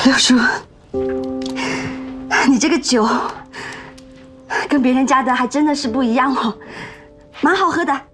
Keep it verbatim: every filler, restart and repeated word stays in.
六叔，你这个酒跟别人家的还真的是不一样哦，蛮好喝的。